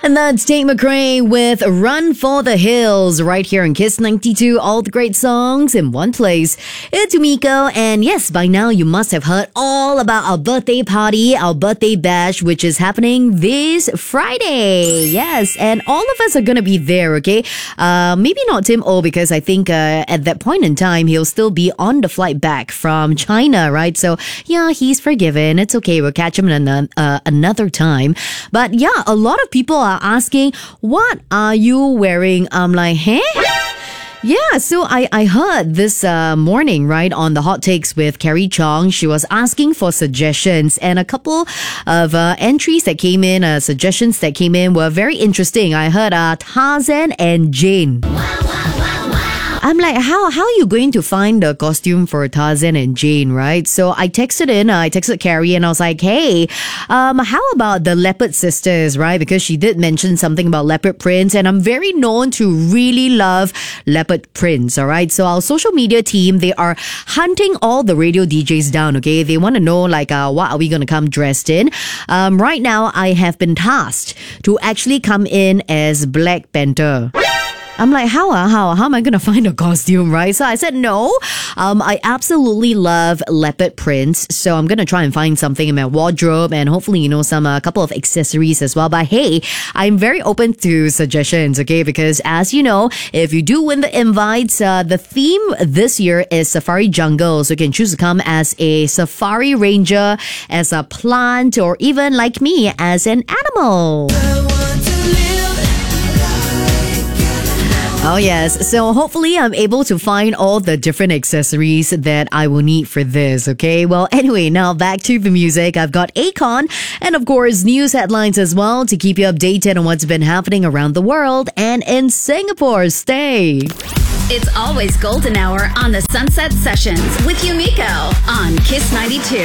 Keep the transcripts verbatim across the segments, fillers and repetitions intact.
And that's Tate McRae with Run for the Hills right here on Kiss ninety-two. All the great songs in one place. It's Umiko, and yes, by now you must have heard all about our birthday party, our birthday bash, which is happening this Friday. Yes, and all of us are going to be there, okay? Uh, maybe not Tim O, because I think uh, at that point in time, he'll still be on the flight back from China, right? So, yeah, he's forgiven. It's okay. We'll catch him an, uh, another time. But yeah, a lot of people are asking, what are you wearing? I'm like, huh? Yeah, so I, I heard this uh, morning, right, on the Hot Takes with Carrie Chong. She was asking for suggestions, and a couple of uh, entries that came in, uh, suggestions that came in were very interesting. I heard uh, Tarzan and Jane. I'm like, how how are you going to find a costume for Tarzan and Jane, right? So I texted in, uh, I texted Carrie, and I was like, hey, um, how about the Leopard Sisters, right? Because she did mention something about leopard prints, and I'm very known to really love leopard prints, all right? So our social media team, they are hunting all the radio D Js down, okay? They want to know, like, uh, what are we going to come dressed in? Um, right now, I have been tasked to actually come in as Black Panther. I'm like, how, uh, how, how am I going to find a costume, right? So I said, no, um, I absolutely love leopard prints. So I'm going to try and find something in my wardrobe and hopefully, you know, some, a uh, couple of accessories as well. But hey, I'm very open to suggestions, okay? Because as you know, if you do win the invites, uh, the theme this year is Safari Jungle. So you can choose to come as a safari ranger, as a plant, or even like me, as an animal. Oh yes, so hopefully I'm able to find all the different accessories that I will need for this, okay? Well, anyway, now back to the music. I've got Akon and of course news headlines as well to keep you updated on what's been happening around the world and in Singapore. Stay! It's always golden hour on the Sunset Sessions with Umiko on Kiss ninety-two.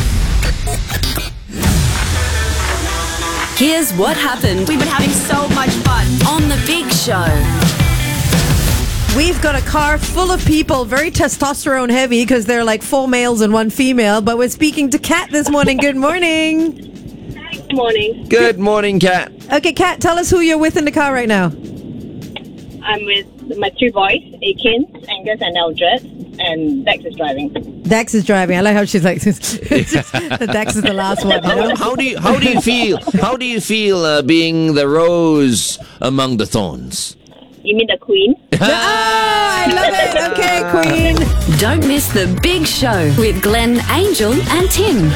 Here's what happened. We've been having so much fun on The Big Show. We've got a car full of people, very testosterone heavy because they're like four males and one female. But we're speaking to Kat this morning. Good morning. Good morning. Good morning, Kat. Okay, Kat, tell us who you're with in the car right now. I'm with my two boys, Akin, Angus, and Eldred, and Dex is driving. Dex is driving. I like how she's like, Dex is the last one. You know? How, how do you how do you feel? How do you feel uh, being the rose among the thorns? You mean the Queen? Oh, I love it. Okay, Queen. Don't miss The Big Show with Glenn, Angel, and Tim.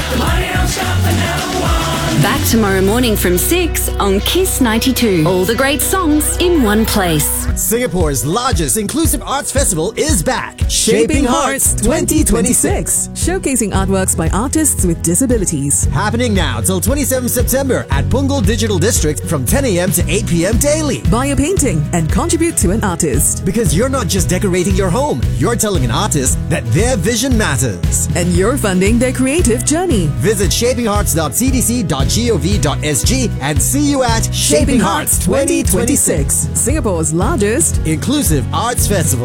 Back tomorrow morning from six on Kiss ninety-two. All the great songs in one place. Singapore's largest inclusive arts festival is back. Shaping Hearts twenty twenty-six. Showcasing artworks by artists with disabilities. Happening now till twenty-seventh September at Punggol Digital District from ten a.m. to eight p.m. daily. Buy a painting and contribute to an artist. Because you're not just decorating your home, you're telling an artist that their vision matters. And you're funding their creative journey. Visit shaping hearts dot c d c dot gov dot s g and see you at Shaping Hearts twenty twenty-six. Singapore's largest inclusive arts festival.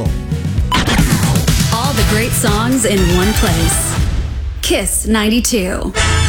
All the great songs in one place. Kiss ninety-two.